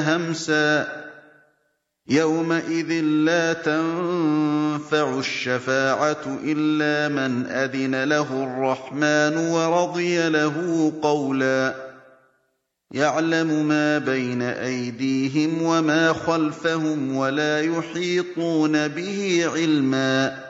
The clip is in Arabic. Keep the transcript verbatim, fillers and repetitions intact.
هَمْسًا يَوْمَئِذٍ لَّا تَنفَعُ الشَّفَاعَةُ إِلَّا مَنْ أَذِنَ لَهُ الرَّحْمَٰنُ وَرَضِيَ لَهُ قَوْلًا يَعْلَمُ مَا بَيْنَ أَيْدِيهِمْ وَمَا خَلْفَهُمْ وَلَا يُحِيطُونَ بِهِ عِلْمًا